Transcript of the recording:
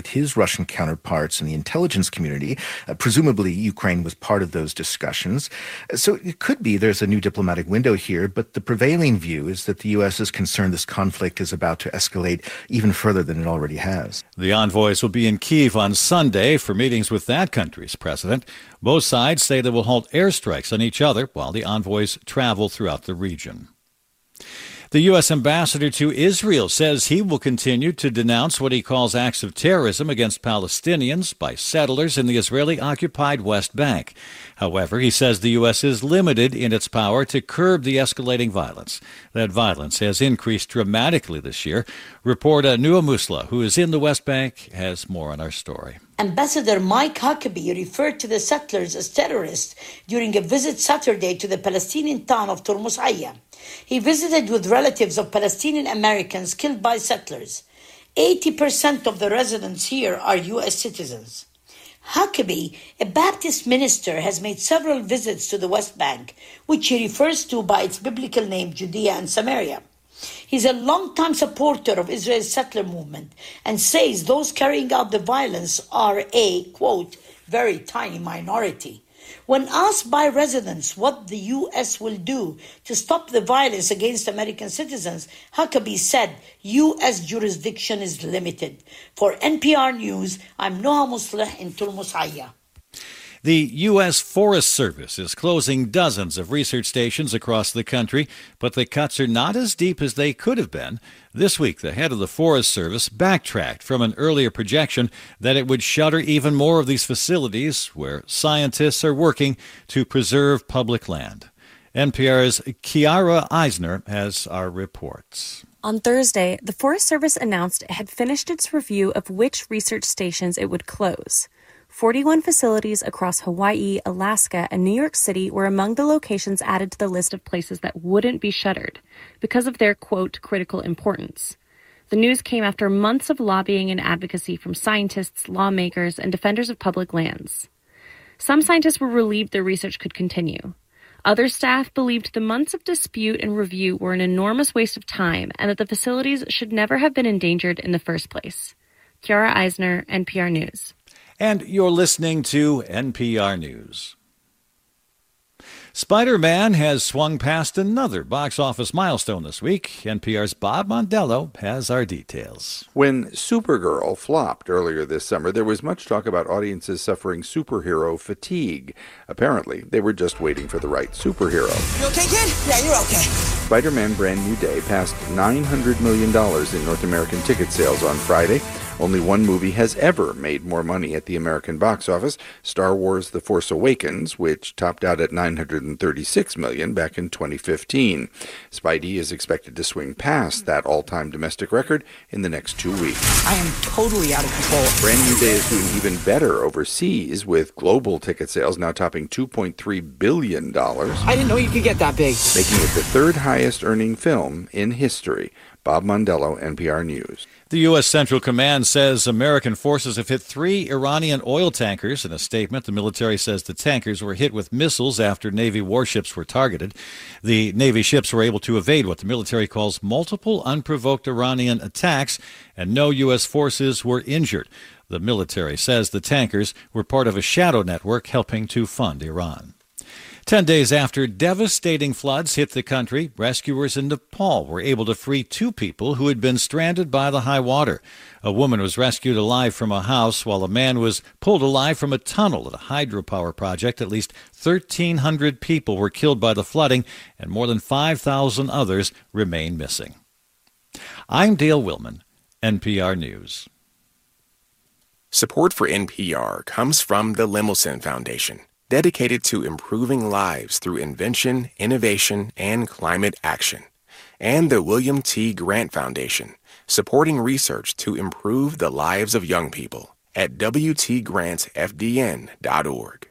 with his Russian counterparts in the intelligence community. Presumably, Ukraine was part of those discussions. So it could be there's a new diplomatic window here, but the prevailing view is that the U.S. is concerned this conflict is about to escalate even further than it already has. The envoys will be in Kyiv on Sunday for meetings with that country's president. Both sides say they will halt airstrikes on each other while the envoys travel throughout the region. The U.S. ambassador to Israel says he will continue to denounce what he calls acts of terrorism against Palestinians by settlers in the Israeli-occupied West Bank. However, he says the U.S. is limited in its power to curb the escalating violence. That violence has increased dramatically this year. Reporter Noah Musla, who is in the West Bank, has more on our story. Ambassador Mike Huckabee referred to the settlers as terrorists during a visit Saturday to the Palestinian town of Turmus Aya. He visited with relatives of Palestinian Americans killed by settlers. 80% of the residents here are U.S. citizens. Huckabee, a Baptist minister, has made several visits to the West Bank, which he refers to by its biblical name, Judea and Samaria. He's a longtime supporter of Israel's settler movement and says those carrying out the violence are a, quote, very tiny minority. When asked by residents what the U.S. will do to stop the violence against American citizens, Huckabee said U.S. jurisdiction is limited. For NPR News, I'm Noah Musleh in Turmus Aya. The U.S. Forest Service is closing dozens of research stations across the country, but the cuts are not as deep as they could have been. This week, the head of the Forest Service backtracked from an earlier projection that it would shutter even more of these facilities where scientists are working to preserve public land. NPR's Kiara Eisner has our reports. On Thursday, the Forest Service announced it had finished its review of which research stations it would close. 41 facilities across Hawaii, Alaska, and New York City were among the locations added to the list of places that wouldn't be shuttered because of their, quote, critical importance. The news came after months of lobbying and advocacy from scientists, lawmakers, and defenders of public lands. Some scientists were relieved their research could continue. Other staff believed the months of dispute and review were an enormous waste of time and that the facilities should never have been endangered in the first place. Kiara Eisner, NPR News. And you're listening to NPR News. Spider-Man has swung past another box office milestone this week. NPR's Bob Mondello has our details. When Supergirl flopped earlier this summer, there was much talk about audiences suffering superhero fatigue. Apparently, they were just waiting for the right superhero. You okay, kid? Yeah, you're okay. Spider-Man Brand New Day passed $900 million in North American ticket sales on Friday. Only one movie has ever made more money at the American box office, Star Wars The Force Awakens, which topped out at $936 million back in 2015. Spidey is expected to swing past that all-time domestic record in the next 2 weeks. I am totally out of control. Brand New Day is doing even better overseas, with global ticket sales now topping $2.3 billion. I didn't know you could get that big. Making it the third highest earning film in history. Bob Mondello, NPR News. The U.S. Central Command says American forces have hit 3 Iranian oil tankers. In a statement, the military says the tankers were hit with missiles after Navy warships were targeted. The Navy ships were able to evade what the military calls multiple unprovoked Iranian attacks, and no U.S. forces were injured. The military says the tankers were part of a shadow network helping to fund Iran. 10 days after devastating floods hit the country, rescuers in Nepal were able to free 2 people who had been stranded by the high water. A woman was rescued alive from a house, while a man was pulled alive from a tunnel at a hydropower project. At least 1,300 people were killed by the flooding, and more than 5,000 others remain missing. I'm Dale Willman, NPR News. Support for NPR comes from the Lemelson Foundation, dedicated to improving lives through invention, innovation, and climate action. And the William T. Grant Foundation, supporting research to improve the lives of young people at WTGrantFDN.org.